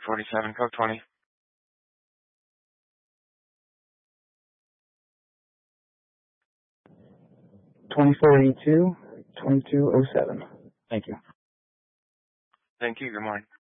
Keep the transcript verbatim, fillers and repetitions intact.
forty-seven, code twenty. twenty-four eighty-two, twenty-two oh seven. Thank you. Thank you. Good morning.